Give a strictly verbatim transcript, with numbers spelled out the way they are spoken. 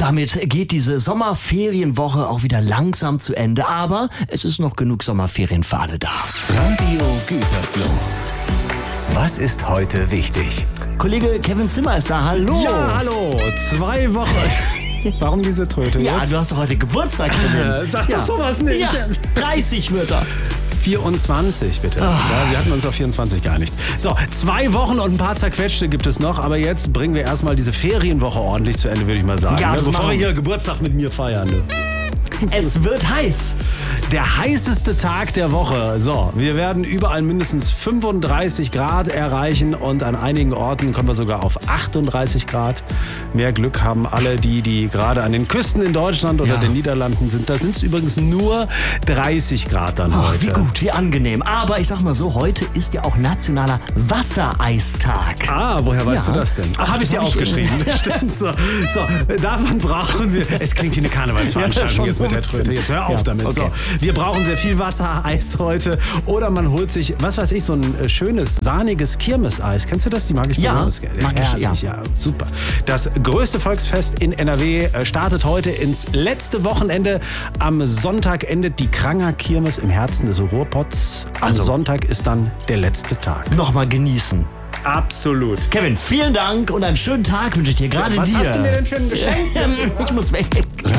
damit geht diese Sommerferienwoche auch wieder langsam zu Ende. Aber es ist noch genug Sommerferien für alle da. Radio Gütersloh. Was ist heute wichtig? Kollege Kevin Zimmer ist da. Hallo. Ja, hallo. Zwei Wochen. Warum diese Tröte Ja, jetzt? du hast doch heute Geburtstag. Äh, sag ja. doch sowas nicht. Ja, dreißig wird er. vierundzwanzig, bitte. Ja, wir hatten uns auf vierundzwanzig geeinigt. So, zwei Wochen und ein paar zerquetschte gibt es noch, aber jetzt bringen wir erstmal diese Ferienwoche ordentlich zu Ende, würde ich mal sagen. Ja, ne? das Bevor machen wir wir. hier Geburtstag mit mir feiern. Ne? Es wird heiß. Der heißeste Tag der Woche. So, wir werden überall mindestens fünfunddreißig Grad erreichen und an einigen Orten kommen wir sogar auf achtunddreißig Grad. Mehr Glück haben alle die, die gerade an den Küsten in Deutschland oder Ja. den Niederlanden sind. Da sind es übrigens nur dreißig Grad dann Ach, heute. wie gut, wie angenehm. Aber ich sag mal so, heute ist ja auch nationaler Wassereistag. Ah, woher weißt Ja. du das denn? Ach, habe ich das dir hab ich- aufgeschrieben. Stimmt so. So, davon brauchen wir... Es klingt wie eine Karnevalsveranstaltung Ja, jetzt mit der schon so ein Tröte. Jetzt hör auf Ja, damit. okay. So, wir brauchen sehr viel Wasser, Eis heute. Oder man holt sich, was weiß ich, so ein äh, schönes, sahniges Kirmeseis. Kennst du das? Die mag ich Ja, besonders. mag ich, Herrlich, ja. ja. Super. Das größte Volksfest in N R W äh, startet heute ins letzte Wochenende. Am Sonntag endet die Kranger Kirmes im Herzen des Ruhrpots. Am Also- Sonntag ist dann der letzte Tag. Nochmal genießen. Absolut. Kevin, vielen Dank und einen schönen Tag wünsche ich dir, gerade Was dir. hast du mir denn für ein Geschenk? Ich muss weg.